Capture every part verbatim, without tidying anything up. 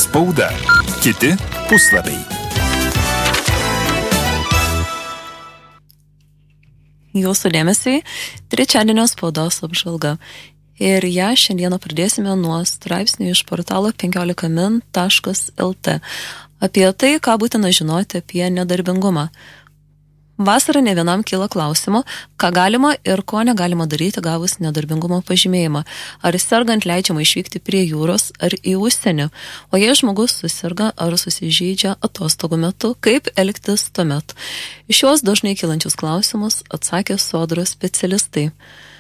Spauda. Kiti puslapiai. Jūsų dėmesiui trečiadienio spaudos apžvalga. Ir ją šiandieną pradėsime nuo straipsnių iš portalo penkiolika min taškas lt apie tai, ką būtina žinoti apie nedarbingumą. Vasarą ne vienam kyla klausimo, ką galima ir ko negalima daryti gavus nedarbingumo pažymėjimą. Ar sergant leidžiama išvykti prie jūros ar į užsienį. O jei žmogus susirga ar susižeidžia atostogų metu, kaip elgtis tuomet? Iš šios dažnai kylančius klausimus atsakė Sodros specialistai.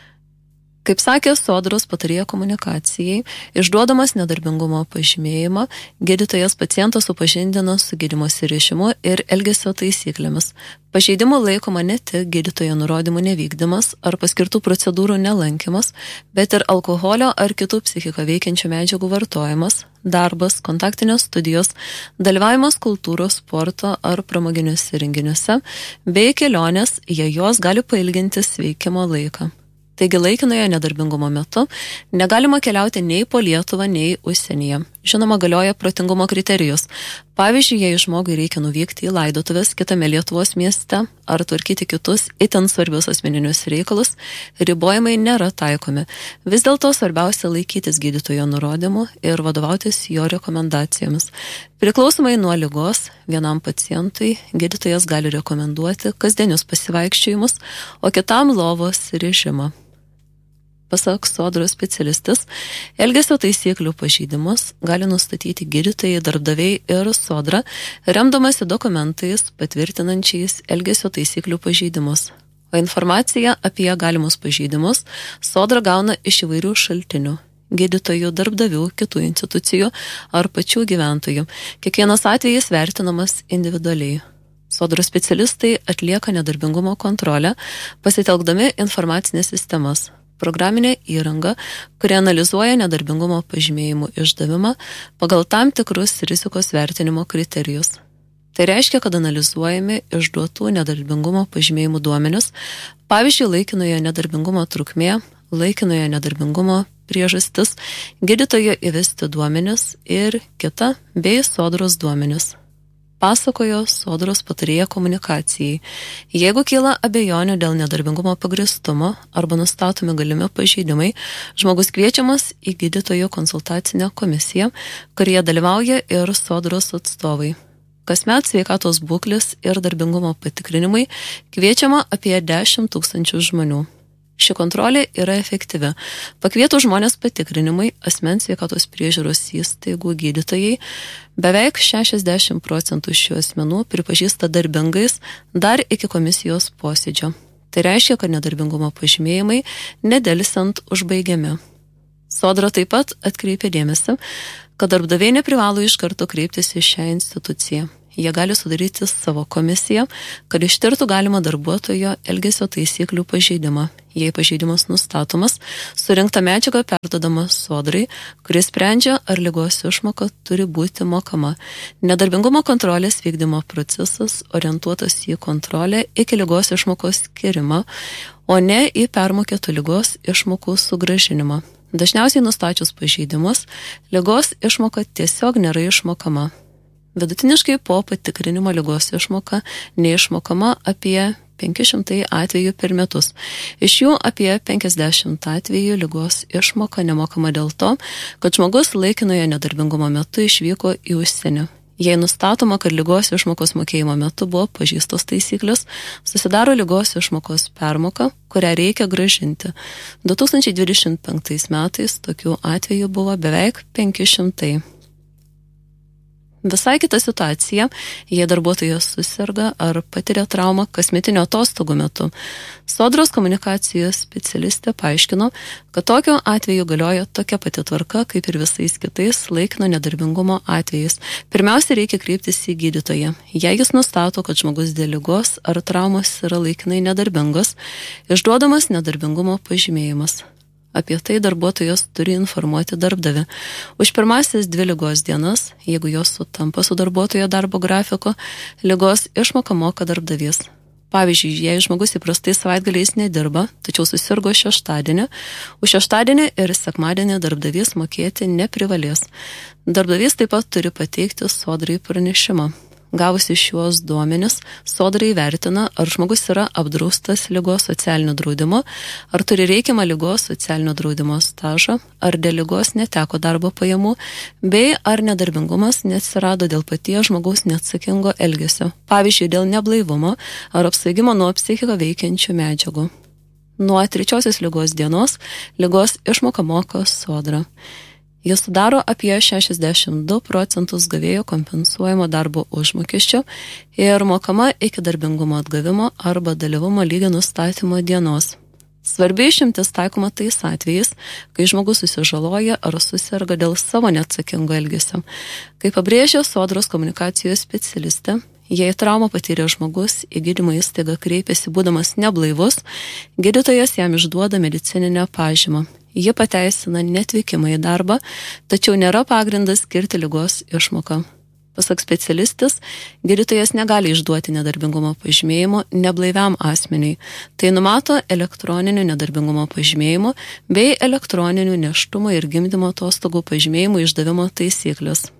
Kaip sakė Sodros patarėjo komunikacijai, išduodamas nedarbingumo pažymėjimą, gydytojas pacientą supažindino su gydymosi režimu ir elgesio taisyklėmis. Pažeidimu laikoma ne tik gydytojo nurodymų nevykdymas ar paskirtų procedūrų nelankymas, bet ir alkoholio ar kitų psichiką veikiančių medžiagų vartojimas, darbas, kontaktinės studijos, dalyvavimas kultūros, sporto ar pramoginiuose renginiuose, bei kelionės, jei jos gali pailginti sveikimo laiką. Taigi laikinojo nedarbingumo metu negalima keliauti nei po Lietuvą, nei užsienyje. Žinoma, galioja protingumo kriterijus. Pavyzdžiui, jei žmogui reikia nuvykti į laidotuvės kitame Lietuvos mieste ar tvarkyti kitus itin svarbius asmeninius reikalus, ribojimai nėra taikomi. Vis dėlto svarbiausia laikytis gydytojo nurodymų ir vadovautis jo rekomendacijomis. Priklausomai nuo ligos, vienam pacientui gydytojas gali rekomenduoti kasdienius pasivaikščiojimus, o kitam lovos režimą. Pasak Sodros specialistis, elgesio taisyklių pažeidimus gali nustatyti gydytojai, darbdaviai ir Sodra, remdamasi dokumentais patvirtinančiais elgesio taisyklių pažeidimus. O informaciją apie galimus pažeidimus Sodra gauna iš įvairių šaltinių – gydytojų, darbdavių, kitų institucijų ar pačių gyventojų. Kiekvienas atvejis vertinamas individualiai. Sodros specialistai atlieka nedarbingumo kontrolę, pasitelkdami informacinės sistemas. Programinė įranga, kuri analizuoja nedarbingumo pažymėjimų išdavimą pagal tam tikrus rizikos vertinimo kriterijus. Tai reiškia, kad analizuojami išduotų nedarbingumo pažymėjimų duomenis, pavyzdžiui, laikinojo nedarbingumo trukmė, laikinojo nedarbingumo priežastis, gydytojo įvesti duomenis ir kita bei Sodros duomenis. Pasakojo Sodros patarėja komunikacijai. Jeigu kyla abejonių dėl nedarbingumo pagrįstumo arba nustatomi galimi pažeidimai, žmogus kviečiamas į gydytojo konsultacinę komisiją, kurioje dalyvauja ir Sodros atstovai. Kasmet sveikatos būklės ir darbingumo patikrinimai kviečiama apie dešimt tūkstančių žmonių. Ši kontrolė yra efektyvi. Pakvietų žmonės patikrinimai asmens sveikatos priežiūros įstaigų gydytojai, beveik šešiasdešimt procentų šių asmenų pripažįsta darbingais dar iki komisijos posėdžio. Tai reiškia, kad nedarbingumo pažymėjimai nedelsiant užbaigiami. Sodra taip pat atkreipia dėmesį, kad darbdaviai neprivalo iš karto kreiptis į šią instituciją. Jie gali sudaryti savo komisiją, kad ištirtų galima darbuotojo elgesio taisyklių pažeidimą. Jei pažeidimas nustatomas, surinkta medžiaga perduodama Sodrai, kuris sprendžia, ar ligos išmoka turi būti mokama. Nedarbingumo kontrolės vykdymo procesas orientuotas į kontrolę iki ligos išmokos skirimo, o ne į permokėtų ligos išmokų sugrąžinimą. Dažniausiai nustačius pažeidimus, ligos išmoka tiesiog nėra išmokama. Vidutiniškai po patikrinimo ligos išmoka neišmokama apie penki šimtai atvejų per metus. Iš jų apie penkiasdešimt atvejų ligos išmoka nemokama dėl to, kad žmogus laikinojo nedarbingumo metu išvyko į užsienį. Jei nustatoma, kad ligos išmokos mokėjimo metu buvo pažeistos taisyklės, susidaro ligos išmokos permoka, kurią reikia grąžinti. du tūkstančiai dvidešimt penktais metais tokių atvejų buvo beveik penki šimtai. Visai kita situacija, jei darbuotojas susirga ar patiria traumą kasmetinio atostogų metu. Sodros komunikacijos specialistė paaiškino, kad tokiu atveju galioja tokia pati tvarka, kaip ir visais kitais laikino nedarbingumo atvejais. Pirmiausia, reikia kreiptis į gydytoją. Jei jis nustato, kad žmogus dėl ligos ar traumos yra laikinai nedarbingas, išduodamas nedarbingumo pažymėjimas. Apie tai darbuotojas turi informuoti darbdavį. Už pirmasis dvi ligos dienas, jeigu jos sutampa su darbuotojo darbo grafiko, ligos išmoką moka darbdavys. Pavyzdžiui, jei žmogus įprastai savaitgaliais nedirba, tačiau susirgo šeštadienį, už šeštadienį ir sekmadienį darbdavys mokėti neprivalės. Darbdavys taip pat turi pateikti sodrai pranešimą. Gavusi šiuos duomenis, sodra įvertina, ar žmogus yra apdraustas ligos socialiniu draudimu, ar turi reikiamą ligos socialinio draudimo stažą, ar dėl ligos neteko darbo pajamų, bei ar nedarbingumas neatsirado dėl paties žmogaus neatsakingo elgesio, pavyzdžiui, dėl neblaivumo ar apsvaigimo nuo psichiką veikiančių medžiagų. Nuo trečiosios ligos dienos ligos išmoką moka sodra. Jis sudaro apie šešiasdešimt du procentus gavėjo kompensuojamo darbo užmokesčio ir mokama iki darbingumo atgavimo arba dalyvumo lygio nustatymo dienos. Svarbi išimtis taikoma tais atvejais, kai žmogus susižaloja ar susirga dėl savo neatsakingo elgesio. Kaip pabrėžė sodros komunikacijos specialistė, jei traumą patyrė žmogus į gydymo įstaigą kreipėsi būdamas neblaivus, gydytojas jam išduoda medicininę pažymą. Ji pateisina neatvykimą į darbą, tačiau nėra pagrindas skirti ligos išmoką. Pasak specialistės, gydytojas negali išduoti nedarbingumo pažymėjimo neblaiviam asmeniui. Tai numato elektroninių nedarbingumo pažymėjimų bei elektroninių nėštumo ir gimdymo atostogų pažymėjimų išdavimo taisyklės.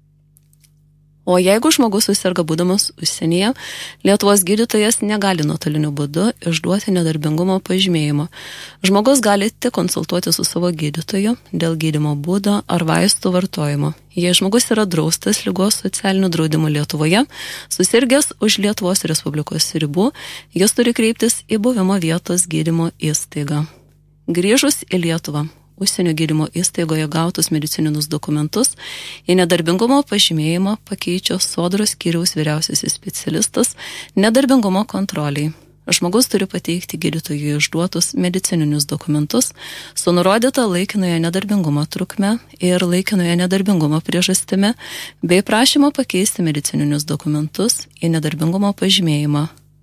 O jeigu žmogus susirga būdamas užsienyje, Lietuvos gydytojas negali nuotoliniu būdu išduoti nedarbingumo pažymėjimo. Žmogus gali tik konsultuoti su savo gydytoju dėl gydymo būdo ar vaistų vartojimo. Jei žmogus yra draustas ligos socialiniu draudimu Lietuvoje, susirgęs už Lietuvos Respublikos ribų, jis turi kreiptis į buvimo vietos gydymo įstaigą. Grįžus į Lietuvą, užsienio gydymo įstaigoje gautus medicininius dokumentus, į nedarbingumo pažymėjimą pakeičia sodros skyriaus vyriausiasis specialistas nedarbingumo kontroliai. Žmogus turi pateikti gydytojui išduotus medicininius dokumentus su nurodyta laikinoje nedarbingumo trukme ir laikinoje nedarbingumo priežastimi, bei prašymą pakeisti medicininius dokumentus į nedarbingumo pažymėjimą.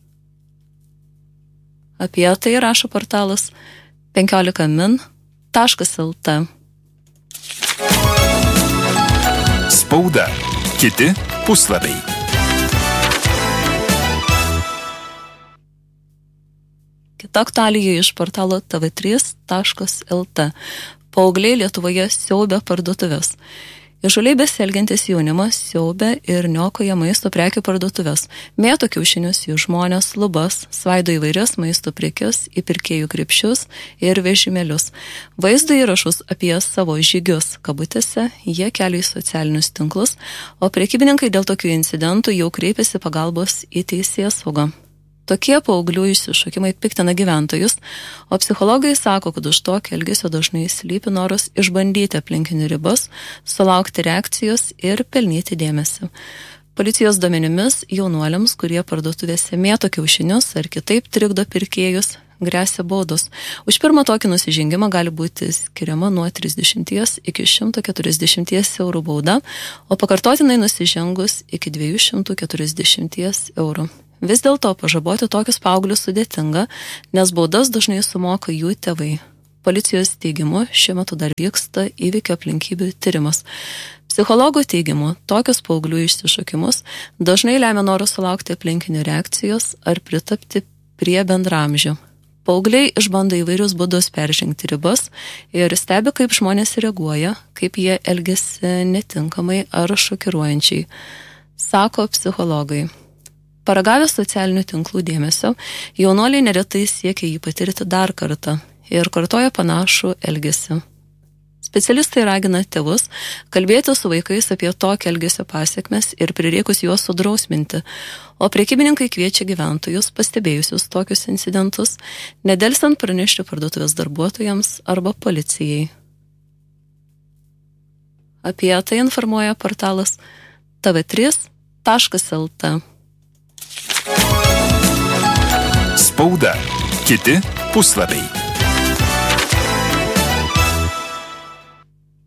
Apie tai rašo portalas penkiolika min taškas lt. Spauda. Kiti puslapiai. Kita aktualija iš portalo t v trys taškas lt. Paaugliai Lietuvoje siaubia parduotuvės. Įžūliai besielgiantis jaunimas siaubia ir niokoja maisto prekių parduotuvės, mėto kiaušinius į žmones, lubas, svaido įvairias maisto prekes į pirkėjų krepšius ir vežimėlius. Vaizdo įrašus apie savo žygius kabutėse jie kelia į socialinius tinklus, o prekybininkai dėl tokių incidentų jau kreipiasi pagalbos į teisėsaugą. Tokie paauglių išsišokimai piktina gyventojus, o psichologai sako, kad už tokio elgesio dažnai slypi noras išbandyti aplinkinių ribas, sulaukti reakcijos ir pelnyti dėmesį. Policijos duomenimis jaunuoliams, kurie parduotuvėse mėto kiaušinius ar kitaip trikdo pirkėjus, gresia baudos. Už pirmą tokį nusižengimą gali būti skiriama nuo trisdešimties iki šimto keturiasdešimties eurų bauda, o pakartotinai nusižengus iki dviejų šimtų keturiasdešimties eurų. Vis dėlto pažaboti tokius paauglius sudėtinga, nes baudas dažnai sumoka jų tėvai. Policijos teigimu šiuo metu dar vyksta įvykio aplinkybių tyrimas. Psichologų teigimu, tokius paauglių išsišokimus dažnai lemia noras sulaukti aplinkinių reakcijos ar pritapti prie bendramžių. Paaugliai išbando įvairius būdus peržengti ribas ir stebi, kaip žmonės reaguoja, kaip jie elgiasi netinkamai ar šokiruojančiai, sako psichologai. Paragavę socialinių tinklų dėmesio, jaunuoliai neretai siekia jį patirti dar kartą ir kartoja panašų elgesį. Specialistai ragina tėvus kalbėti su vaikais apie tokio elgesio pasiekmes ir prireikus juos sudrausminti, o prekybininkai kviečia gyventojus, pastebėjusius tokius incidentus, nedelsiant pranešti parduotuvės darbuotojams arba policijai. Apie tai informuoja portalas t v trys taškas lt. Spauda. Kiti puslapiai.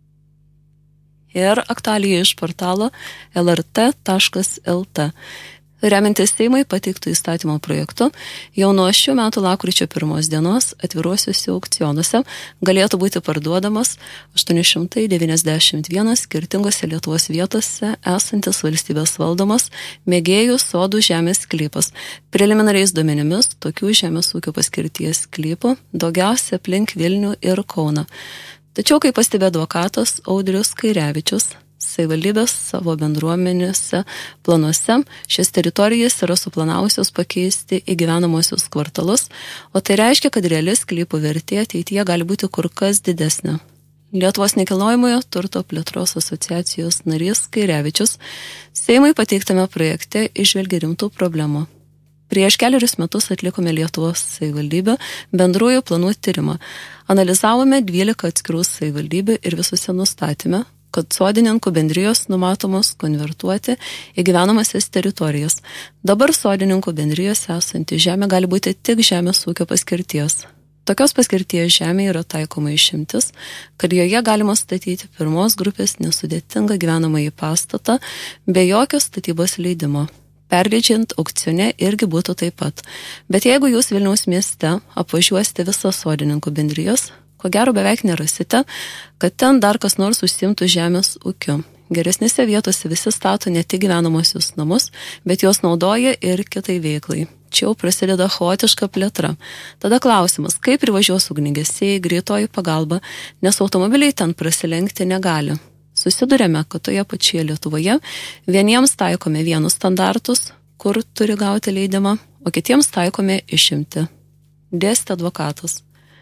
Ir aktualija iš portalo l r t taškas lt. Remiantis Seimui pateiktų įstatymo projektu, jau nuo šių metų lapkričio pirmos dienos atviruosiuose aukcionuose galėtų būti parduodamas aštuoni šimtai devyniasdešimt vienas skirtingose Lietuvos vietose esantis valstybės valdomas mėgėjų sodų žemės sklypas. Preliminariais duomenimis tokių žemės ūkio paskirties sklypų daugiausia aplink Vilnių ir Kauną. Tačiau, kaip pastebėjo advokatas Audrius Kairevičius, savivaldybės savo bendruomenėse planuose šias teritorijas yra suplanavusios pakeisti į gyvenamosius kvartalus, o tai reiškia, kad reali sklypų vertė ateityje gali būti kur kas didesnė. Lietuvos nekilnojamojo turto plėtros asociacijos narys Kairevičius Seimui pateiktame projekte išvelgia rimtų problemų. Prieš keliarius metus atlikome Lietuvos savivaldybių bendrųjų planų tyrimą. Analizavome dvylika atskirų savivaldybių ir visose nustatėme, kad sodininkų bendrijos numatomos konvertuoti į gyvenamasias teritorijas. Dabar sodininkų bendrijose esanti žemė gali būti tik žemės ūkio paskirties. Tokios paskirties žemė yra taikoma išimtis, kad joje galima statyti pirmos grupės nesudėtingą gyvenamąjį pastatą be jokio statybos leidimo. Perleidžiant aukcione irgi būtų taip pat. Bet jeigu jūs Vilniaus mieste apvažiuosite visas sodininkų bendrijos, ko gero beveik nerasite, kad ten dar kas nors užsimtų žemės ūkiu. Geresnėse vietose visi stato ne tik gyvenamosius namus, bet juos naudoja ir kitai veiklai. Čia jau prasideda chaotiška plėtra. Tada klausimas, kaip privažiuos ugniagesiai, greitoji pagalba, nes automobiliai ten prasilenkti negali. Susidurėme, kad toje pačioje Lietuvoje vieniems taikome vienus standartus, kur turi gauti leidimą, o kitiems taikome išimti. Dėstė advokatas.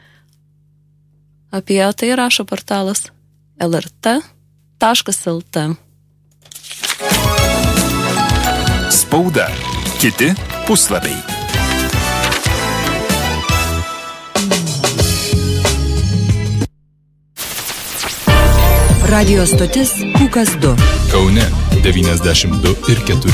Apie tai rašo portalas L R T taškas L T. Spauda. Kiti puslapiai. Radio stotis Pūkas du. Kaune devyniasdešimt du ir keturi.